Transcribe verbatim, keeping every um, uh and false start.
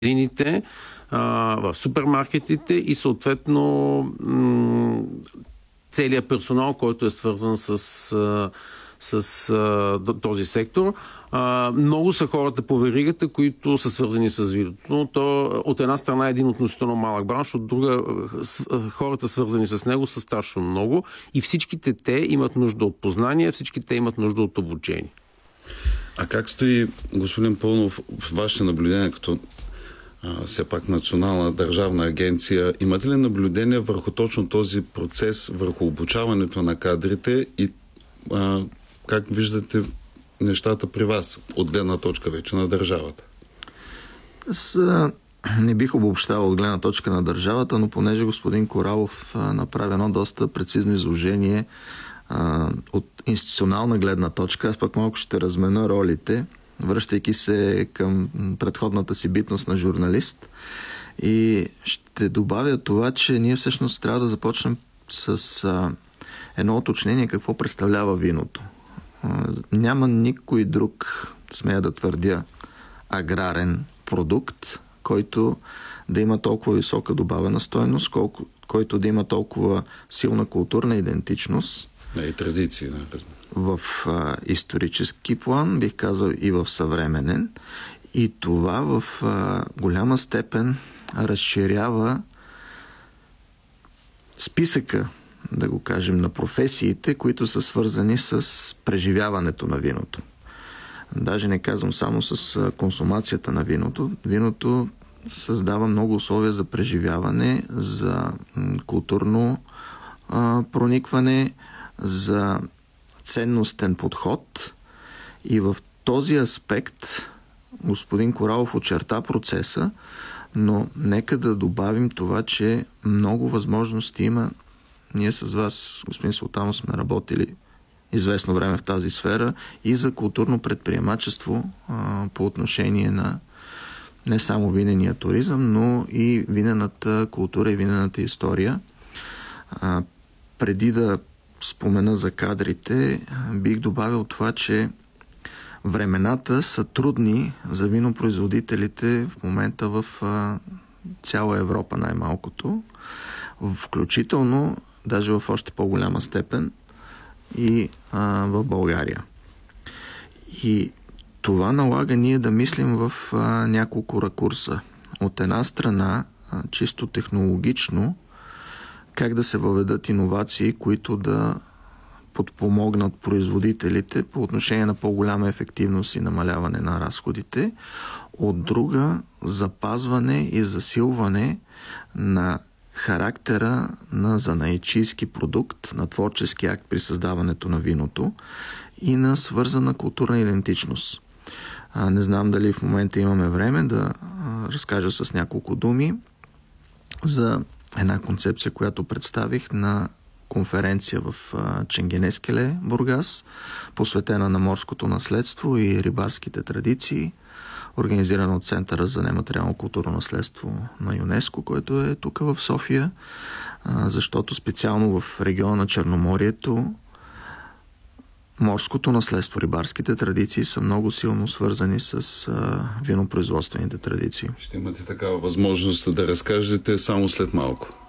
магазините, в супермаркетите и съответно целият персонал, който е свързан с, с този сектор. Много са хората по веригата, които са свързани с видеото. Но то от една страна е един относително малък бранш, от друга хората свързани с него са страшно много и всичките те имат нужда от познание, всички те имат нужда от обучение. А как стои, господин Пълнов, в ваше наблюдение като а, все пак национална държавна агенция? Имате ли наблюдение върху точно този процес, върху обучаването на кадрите и а, как виждате нещата при вас от гледна точка вече на държавата? Аз не бих обобщавал от гледна точка на държавата, но понеже господин Коралов а, направи едно доста прецизно изложение а, от институционална гледна точка, аз пък малко ще размена ролите, връщайки се към предходната си битност на журналист. И ще добавя това, че ние всъщност трябва да започнем с а, едно уточнение какво представлява виното. А, няма никой друг, смея да твърдя, аграрен продукт, който да има толкова висока добавена стойност, колко, който да има толкова силна културна идентичност. И традиции, да. В а, исторически план, бих казал и в съвременен. И това в а, голяма степен разширява списъка, да го кажем, на професиите, които са свързани с преживяването на виното. Даже не казвам само с консумацията на виното. Виното създава много условия за преживяване, за културно а, проникване, за ценностен подход. И в този аспект господин Коралов очерта процеса, но нека да добавим това, че много възможности има. Ние с вас, господин Султанов, сме работили известно време в тази сфера и за културно предприемачество а, по отношение на не само винения туризъм, но и винената култура и винената история. А, преди да спомена за кадрите, бих добавил това, че времената са трудни за винопроизводителите в момента в а, цяла Европа най-малкото, включително даже в още по-голяма степен и а, в България. И това налага ние да мислим в а, няколко ракурса. От една страна, а, чисто технологично, как да се въведат иновации, които да подпомогнат производителите по отношение на по-голяма ефективност и намаляване на разходите. От друга, запазване и засилване на характера на занаятчийски продукт, на творчески акт при създаването на виното и на свързана културна идентичност. А, не знам дали в момента имаме време да а, разкажа с няколко думи за една концепция, която представих на конференция в а, Ченгенескеле, Бургас, посветена на морското наследство и рибарските традиции, организирана от Центъра за нематериално културно наследство на ЮНЕСКО, който е тук в София, а, защото специално в региона на Черноморието морското наследство, рибарските традиции са много силно свързани с а, винопроизводствените традиции. Ще имате такава възможност да разкажете само след малко.